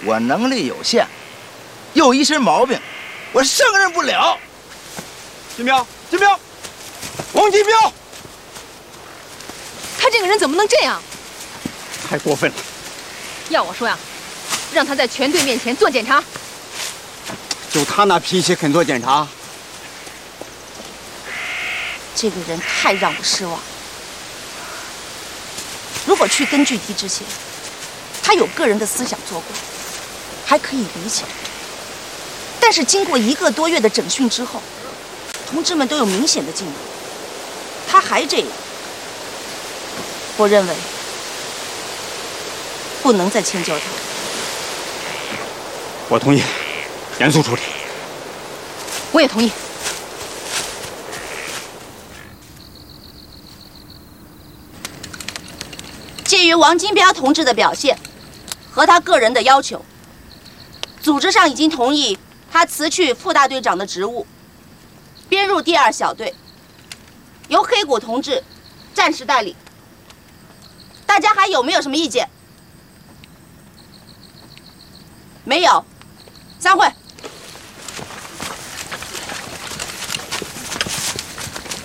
我能力有限，又一身毛病，我胜任不了。 金彪，金彪，王金彪， 他这个人怎么能这样？ 太过分了！ 要我说呀，让他在全队面前做检查。 就他那脾气，肯做检查？ 这个人太让我失望。如果去根据地之前，他有个人的思想作怪，还可以理解。但是经过1个多月的整训之后，同志们都有明显的进步，他还这样，我认为不能再迁就他。 我同意，严肃处理。 我也同意。 鉴于王金彪同志的表现和他个人的要求，组织上已经同意他辞去副大队长的职务，编入第2小队，由黑谷同志暂时代理。大家还有没有什么意见？没有，散会。